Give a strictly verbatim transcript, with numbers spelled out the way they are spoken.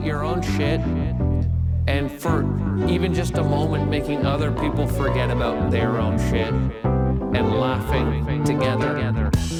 about your own shit, and for even just a moment making other people forget about their own shit and laughing together.